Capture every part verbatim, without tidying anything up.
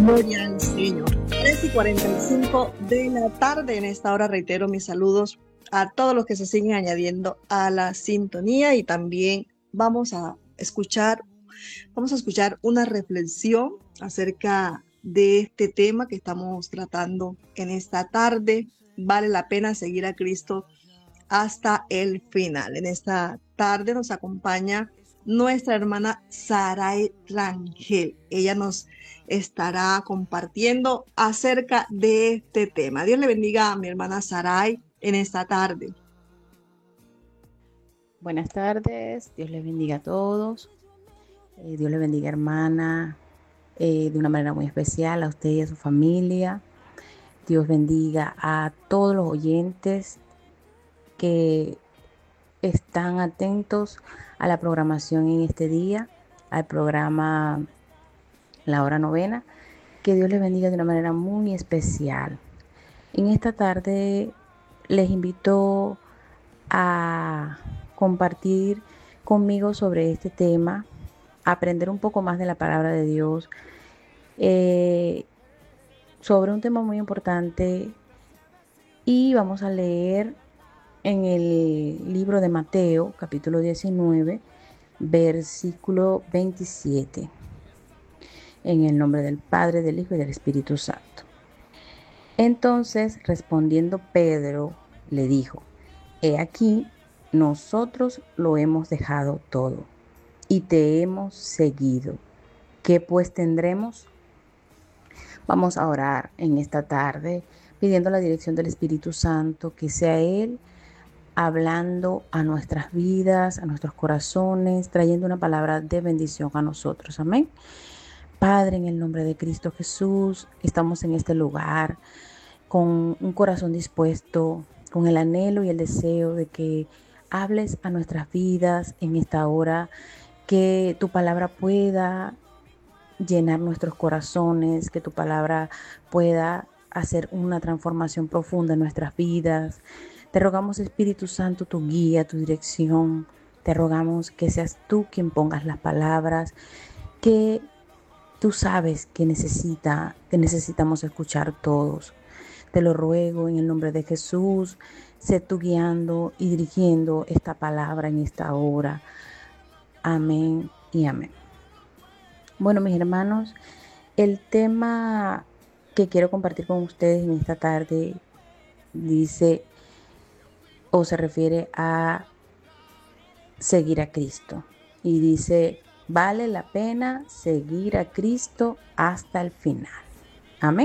Gloria al Señor. tres y cuarenta y cinco de la tarde. En esta hora reitero mis saludos a todos los que se siguen añadiendo a la sintonía, y también vamos a escuchar, vamos a escuchar una reflexión acerca de este tema que estamos tratando en esta tarde. Vale la pena seguir a Cristo hasta el final. En esta tarde nos acompaña nuestra hermana Saray Rangel. Ella nos estará compartiendo acerca de este tema. Dios le bendiga a mi hermana Saray en esta tarde. Buenas tardes, Dios les bendiga a todos. Eh, Dios les bendiga, hermana, eh, de una manera muy especial a usted y a su familia. Dios bendiga a todos los oyentes que están atentos a la programación en este día, al programa La Hora Novena. Que Dios les bendiga de una manera muy especial. En esta tarde les invito a compartir conmigo sobre este tema, aprender un poco más de la palabra de Dios, eh, sobre un tema muy importante, y vamos a leer en el libro de Mateo, capítulo diecinueve, versículo veintisiete, en el nombre del Padre, del Hijo y del Espíritu Santo. Entonces, respondiendo Pedro, le dijo: He aquí, nosotros lo hemos dejado todo y te hemos seguido. ¿Qué pues tendremos? Vamos a orar en esta tarde pidiendo la dirección del Espíritu Santo, que sea Él hablando a nuestras vidas, a nuestros corazones, trayendo una palabra de bendición a nosotros. Amén. Padre, en el nombre de Cristo Jesús, estamos en este lugar con un corazón dispuesto, con el anhelo y el deseo de que hables a nuestras vidas en esta hora, que tu palabra pueda llenar nuestros corazones, que tu palabra pueda hacer una transformación profunda en nuestras vidas. Te rogamos, Espíritu Santo, tu guía, tu dirección. Te rogamos que seas tú quien pongas las palabras, que tú sabes que necesita, que necesitamos escuchar todos. Te lo ruego en el nombre de Jesús. Sé tú guiando y dirigiendo esta palabra en esta hora. Amén y amén. Bueno, mis hermanos, el tema que quiero compartir con ustedes en esta tarde dice o se refiere a seguir a Cristo. Y dice: vale la pena seguir a Cristo hasta el final. Amén.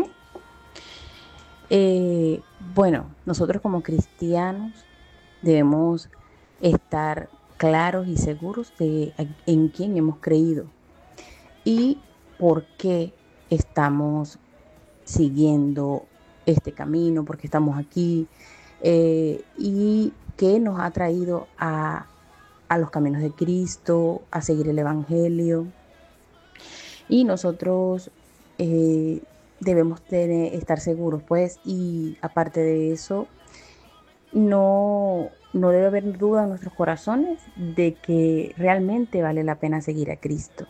Eh, bueno, nosotros como cristianos debemos estar claros y seguros de en quién hemos creído y por qué estamos siguiendo este camino, por qué estamos aquí, eh, y qué nos ha traído a, a los caminos de Cristo, a seguir el Evangelio. Y nosotros eh, debemos tener, estar seguros, pues, y aparte de eso, no, no debe haber duda en nuestros corazones de que realmente vale la pena seguir a Cristo.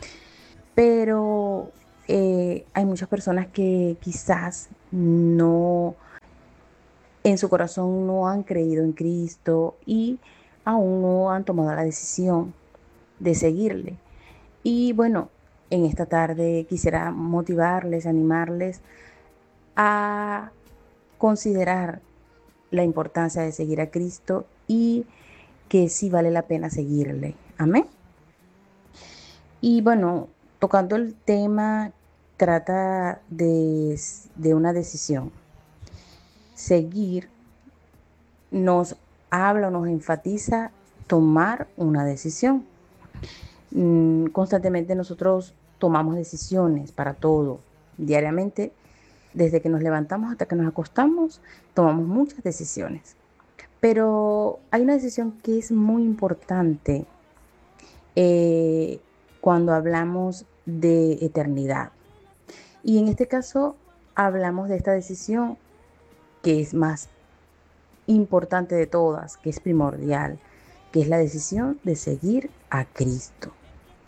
Pero eh, hay muchas personas que quizás no, en su corazón no han creído en Cristo y aún no han tomado la decisión de seguirle. Y bueno, en esta tarde quisiera motivarles, animarles a considerar la importancia de seguir a Cristo y que sí vale la pena seguirle. Amén. Y bueno, tocando el tema, trata de, de una decisión. Seguir nos habla o nos enfatiza tomar una decisión. Mm, constantemente nosotros tomamos decisiones para todo, diariamente. Desde que nos levantamos hasta que nos acostamos, tomamos muchas decisiones. Pero hay una decisión que es muy importante eh, cuando hablamos de eternidad. Y en este caso hablamos de esta decisión que es más importante de todas, que es primordial, que es la decisión de seguir a Cristo.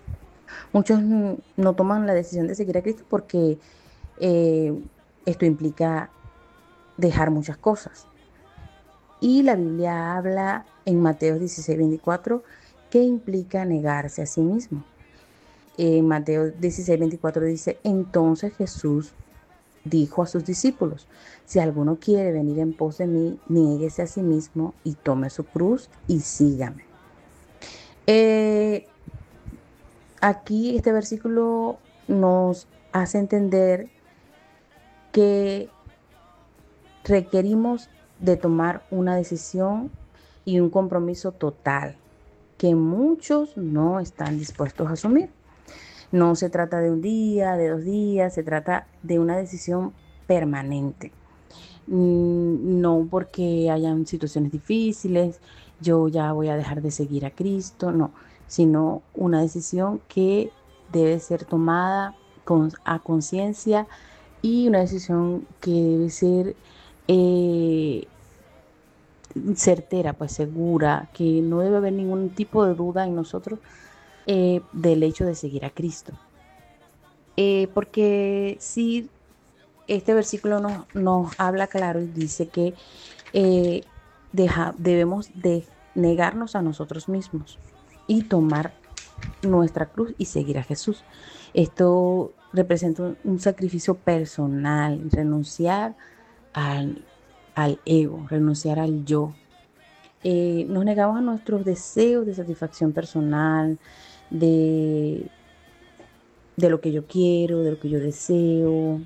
Muchos mm, no toman la decisión de seguir a Cristo porque eh, esto implica dejar muchas cosas. Y la Biblia habla en Mateo dieciséis veinticuatro que implica negarse a sí mismo. En Mateo dieciséis veinticuatro dice, entonces Jesús dijo a sus discípulos, si alguno quiere venir en pos de mí, niéguese a sí mismo y tome su cruz y sígame. Eh, aquí este versículo nos hace entender que requerimos de tomar una decisión y un compromiso total que muchos no están dispuestos a asumir. No se trata de un día, de dos días, se trata de una decisión permanente. No porque hayan situaciones difíciles, yo ya voy a dejar de seguir a Cristo, no, sino una decisión que debe ser tomada con, a conciencia y una decisión que debe ser eh, certera, pues segura, que no debe haber ningún tipo de duda en nosotros eh, del hecho de seguir a Cristo. Eh, porque si este versículo nos, nos habla claro y dice que eh, deja, debemos de negarnos a nosotros mismos y tomar nuestra cruz y seguir a Jesús. Esto representa un, un sacrificio personal, renunciar al, al ego, renunciar al yo. Eh, nos negamos a nuestros deseos de satisfacción personal, de, de lo que yo quiero, de lo que yo deseo,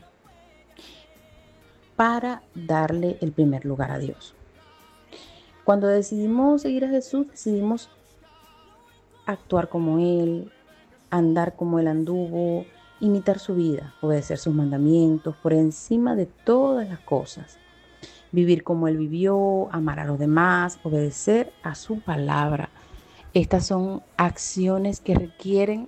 para darle el primer lugar a Dios. Cuando decidimos seguir a Jesús, decidimos actuar como Él, andar como Él anduvo, imitar su vida, obedecer sus mandamientos por encima de todas las cosas, vivir como Él vivió, amar a los demás, obedecer a su palabra. Estas son acciones que requieren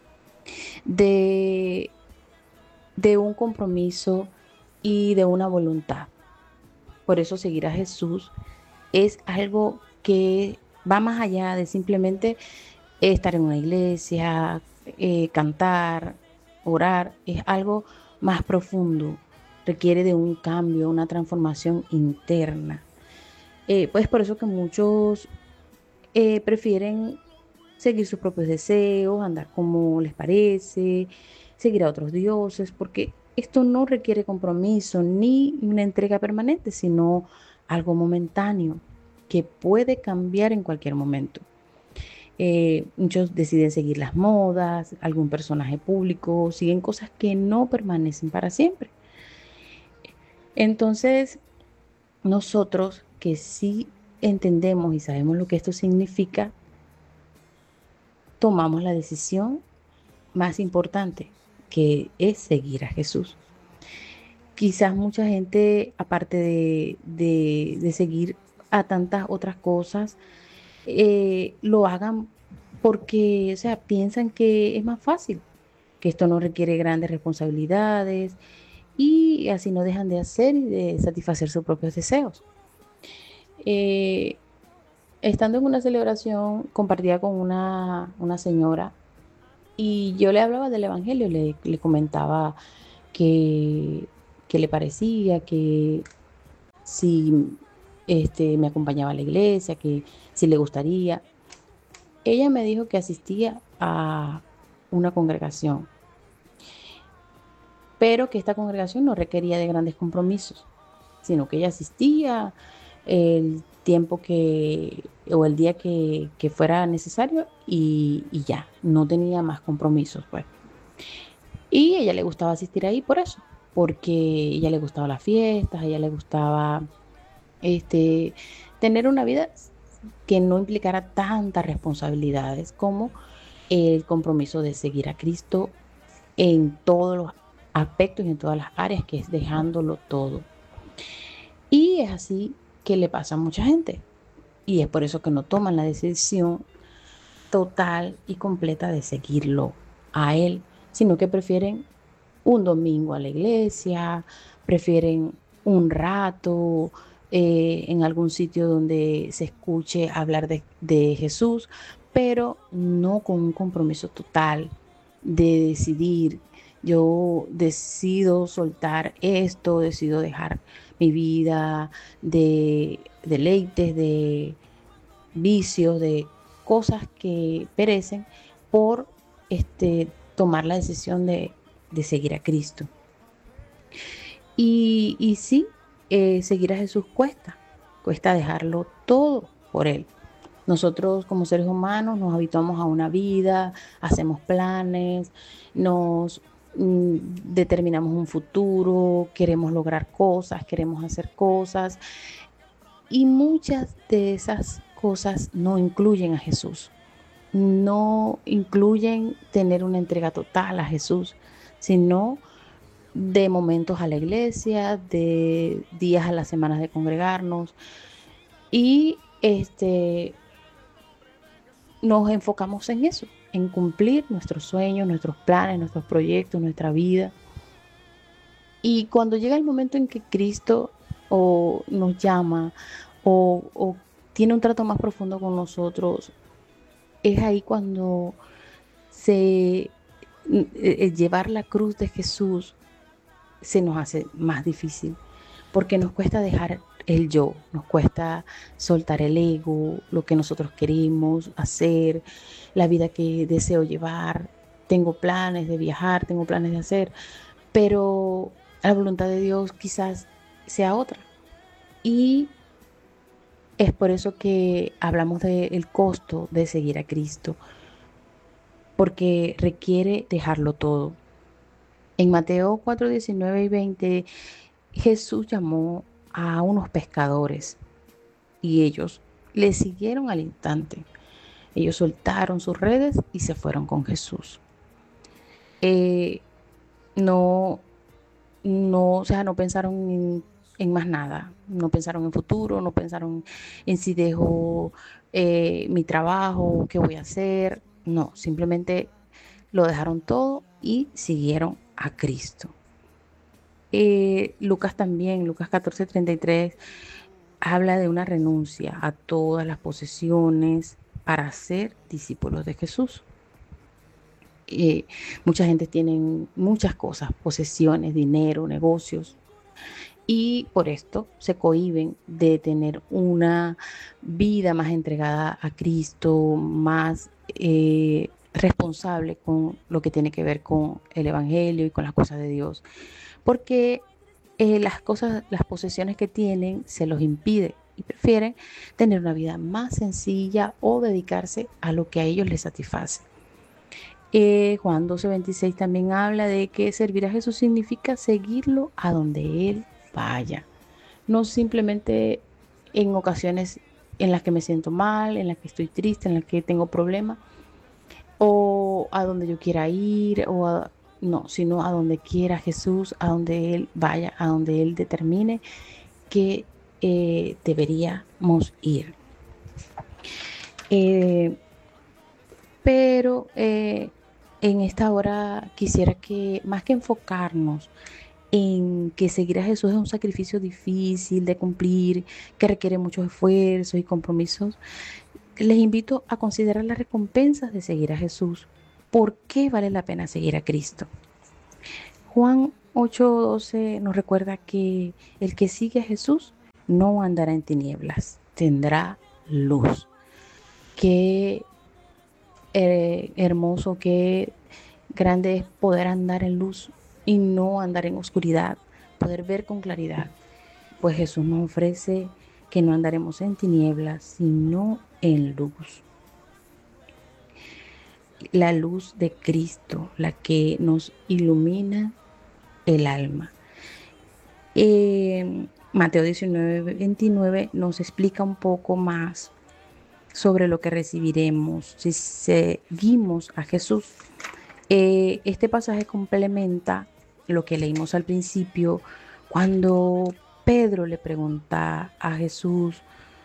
de, de un compromiso y de una voluntad. Por eso seguir a Jesús es algo que va más allá de simplemente estar en una iglesia, eh, cantar, orar. Es algo más profundo, requiere de un cambio, una transformación interna. Eh, pues por eso que muchos eh, prefieren seguir sus propios deseos, andar como les parece, seguir a otros dioses, porque esto no requiere compromiso ni una entrega permanente, sino algo momentáneo que puede cambiar en cualquier momento. Eh, muchos deciden seguir las modas, algún personaje público, siguen cosas que no permanecen para siempre. Entonces, nosotros que sí entendemos y sabemos lo que esto significa, tomamos la decisión más importante, que es seguir a Jesús. Quizás mucha gente, aparte de, de, de seguir a tantas otras cosas, eh, lo hagan porque, o sea, piensan que es más fácil, que esto no requiere grandes responsabilidades y así no dejan de hacer y de satisfacer sus propios deseos. Eh, estando en una celebración, compartía con una, una señora y yo le hablaba del Evangelio, le, le comentaba que, que le parecía, que si este, me acompañaba a la iglesia, que si le gustaría. Ella me dijo que asistía a una congregación, pero que esta congregación no requería de grandes compromisos, sino que ella asistía el tiempo que o el día que, que fuera necesario y, y ya, no tenía más compromisos, pues. Y a ella le gustaba asistir ahí por eso, porque a ella le gustaban las fiestas, a ella le gustaba este, tener una vida que no implicara tantas responsabilidades como el compromiso de seguir a Cristo en todos los aspectos y en todas las áreas, que es dejándolo todo. Y es así que le pasa a mucha gente. Y es por eso que no toman la decisión total y completa de seguirlo a Él, sino que prefieren un domingo a la iglesia, prefieren un rato eh, en algún sitio donde se escuche hablar de, de Jesús, pero no con un compromiso total de decidir, yo decido soltar esto, decido dejar mi vida de deleites, de vicios, de cosas que perecen por este, tomar la decisión de, de seguir a Cristo. Y, y sí, eh, seguir a Jesús cuesta, cuesta dejarlo todo por Él. Nosotros como seres humanos nos habituamos a una vida, hacemos planes, nos mm, determinamos un futuro, queremos lograr cosas, queremos hacer cosas y muchas de esas cosas no incluyen a Jesús, no incluyen tener una entrega total a Jesús, sino de momentos a la iglesia, de días a las semanas de congregarnos y este nos enfocamos en eso, en cumplir nuestros sueños, nuestros planes, nuestros proyectos, nuestra vida. Y cuando llega el momento en que Cristo o nos llama o, o tiene un trato más profundo con nosotros, es ahí cuando se eh, llevar la cruz de Jesús se nos hace más difícil, porque nos cuesta dejar el yo, nos cuesta soltar el ego, lo que nosotros queremos hacer, la vida que deseo llevar. Tengo planes de viajar, tengo planes de hacer, pero la voluntad de Dios quizás sea otra. Y es por eso que hablamos del costo de seguir a Cristo, porque requiere dejarlo todo. En Mateo cuatro, diecinueve y veinte, Jesús llamó a unos pescadores y ellos le siguieron al instante. Ellos soltaron sus redes y se fueron con Jesús. Eh, no, no, o sea, no pensaron en, en más nada, no pensaron en futuro, no pensaron en si dejo eh, mi trabajo, qué voy a hacer. No, simplemente lo dejaron todo y siguieron a Cristo. Eh, Lucas también, Lucas catorce, treinta y tres, habla de una renuncia a todas las posesiones para ser discípulos de Jesús. Eh, mucha gente tiene muchas cosas, posesiones, dinero, negocios, y por esto se cohíben de tener una vida más entregada a Cristo, más eh, responsable con lo que tiene que ver con el Evangelio y con las cosas de Dios, porque eh, las cosas, las posesiones que tienen se los impide y prefieren tener una vida más sencilla o dedicarse a lo que a ellos les satisface. Eh, Juan doce, veintiséis también habla de que servir a Jesús significa seguirlo a donde Él vaya. No simplemente en ocasiones en las que me siento mal, en las que estoy triste, en las que tengo problemas, o a donde yo quiera ir, o a, no, sino a donde quiera Jesús, a donde Él vaya, a donde Él determine que eh, deberíamos ir. Eh, pero eh, en esta hora quisiera que, más que enfocarnos en que seguir a Jesús es un sacrificio difícil de cumplir, que requiere muchos esfuerzos y compromisos, les invito a considerar las recompensas de seguir a Jesús. ¿Por qué vale la pena seguir a Cristo? Juan ocho, doce nos recuerda que el que sigue a Jesús no andará en tinieblas, tendrá luz. Qué eh, hermoso, qué grande es poder andar en luz y no andar en oscuridad, poder ver con claridad. Pues Jesús nos ofrece que no andaremos en tinieblas, sino en luz. La luz de Cristo, la que nos ilumina el alma. Eh, Mateo diecinueve, veintinueve nos explica un poco más sobre lo que recibiremos si seguimos a Jesús. Eh, este pasaje complementa lo que leímos al principio cuando Pedro le pregunta a Jesús,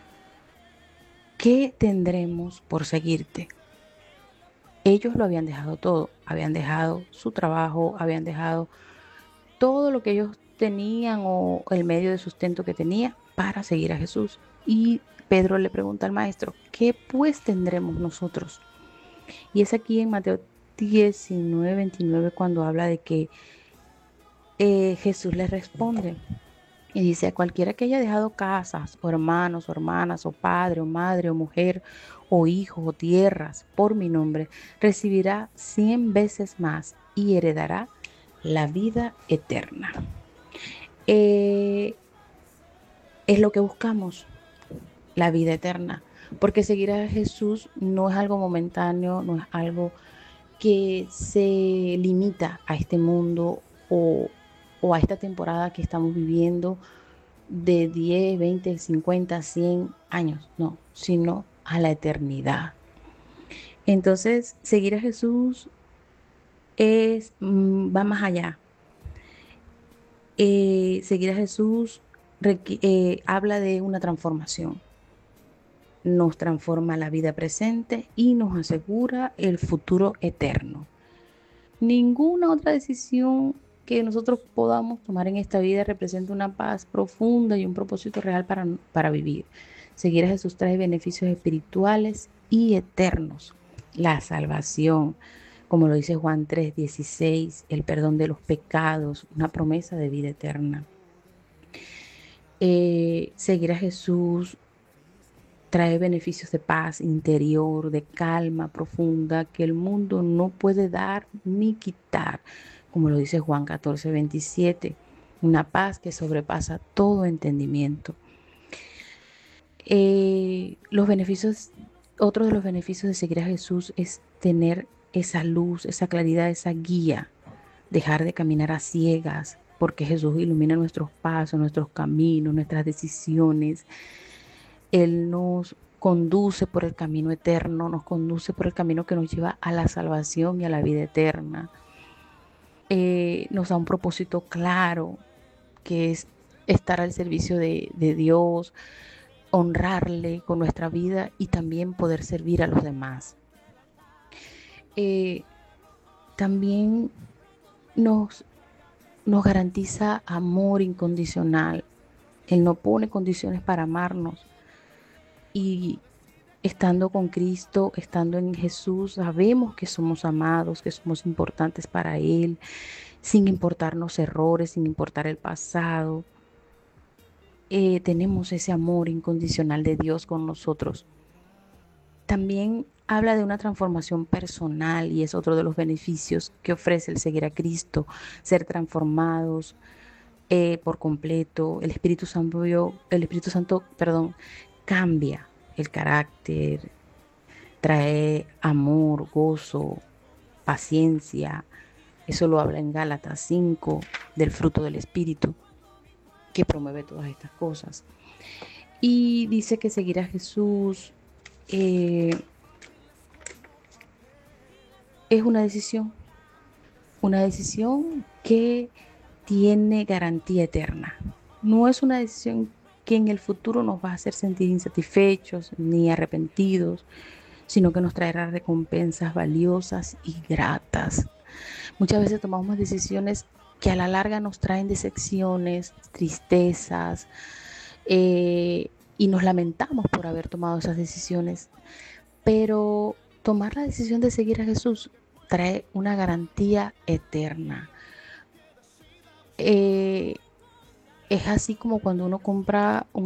¿qué tendremos por seguirte? Ellos lo habían dejado todo, habían dejado su trabajo, habían dejado todo lo que ellos tenían o el medio de sustento que tenía para seguir a Jesús. Y Pedro le pregunta al maestro, ¿qué pues tendremos nosotros? Y es aquí en Mateo diecinueve, veintinueve, cuando habla de que eh, Jesús le responde y dice: a cualquiera que haya dejado casas, o hermanos, o hermanas, o padre, o madre, o mujer, o hijos, o tierras, por mi nombre, recibirá cien veces más y heredará la vida eterna. Eh, es lo que buscamos, la vida eterna, porque seguir a Jesús no es algo momentáneo, no es algo que se limita a este mundo o, o a esta temporada que estamos viviendo de diez, veinte, cincuenta, cien años, no, sino a la eternidad. Entonces, seguir a Jesús es, mm, va más allá. Eh, seguir a Jesús requi- eh, habla de una transformación. Nos transforma la vida presente y nos asegura el futuro eterno. Ninguna otra decisión que nosotros podamos tomar en esta vida representa una paz profunda y un propósito real para, para vivir. Seguir a Jesús trae beneficios espirituales y eternos. La salvación, como lo dice Juan tres dieciséis, el perdón de los pecados, una promesa de vida eterna. Eh, seguir a Jesús trae beneficios de paz interior, de calma profunda que el mundo no puede dar ni quitar, como lo dice Juan catorce veintisiete, una paz que sobrepasa todo entendimiento. Eh, los beneficios, otro de los beneficios de seguir a Jesús es tener esa luz, esa claridad, esa guía, dejar de caminar a ciegas, porque Jesús ilumina nuestros pasos, nuestros caminos, nuestras decisiones. Él nos conduce por el camino eterno, nos conduce por el camino que nos lleva a la salvación y a la vida eterna. Eh, nos da un propósito claro, que es estar al servicio de, de Dios, honrarle con nuestra vida y también poder servir a los demás. Eh, también nos, nos garantiza amor incondicional. Él no pone condiciones para amarnos. Y estando con Cristo, estando en Jesús, sabemos que somos amados, que somos importantes para Él, sin importarnos errores, sin importar el pasado. Eh, tenemos ese amor incondicional de Dios con nosotros. También habla de una transformación personal y es otro de los beneficios que ofrece el seguir a Cristo, ser transformados eh, por completo. El Espíritu Santo, el Espíritu Santo, perdón, cambia el carácter, trae amor, gozo, paciencia. Eso lo habla en Gálatas cinco, del fruto del Espíritu, que promueve todas estas cosas. Y dice que seguir a Jesús eh, es una decisión, una decisión que tiene garantía eterna. No es una decisión que en el futuro nos va a hacer sentir insatisfechos ni arrepentidos, sino que nos traerá recompensas valiosas y gratas. Muchas veces tomamos decisiones que a la larga nos traen decepciones, tristezas, eh, y nos lamentamos por haber tomado esas decisiones. Pero tomar la decisión de seguir a Jesús trae una garantía eterna. Eh, es así como cuando uno compra un